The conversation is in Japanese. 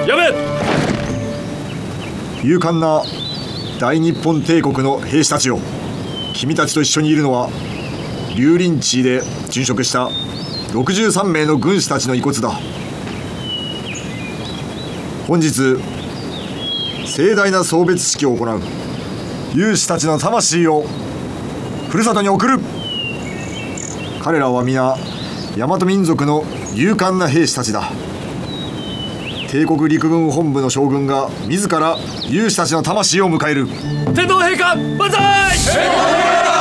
やめ。 勇敢な大日本帝国の兵士たちよ、君たちと一緒にいるのは劉林地で殉職した63名の軍士たちの遺骨だ。本日盛大な送別式を行う。勇士たちの魂をふるさとに送る。彼らは皆大和民族の勇敢な兵士たちだ。帝国陸軍本部の将軍が自ら勇士たちの魂を迎える。 天皇陛下万歳。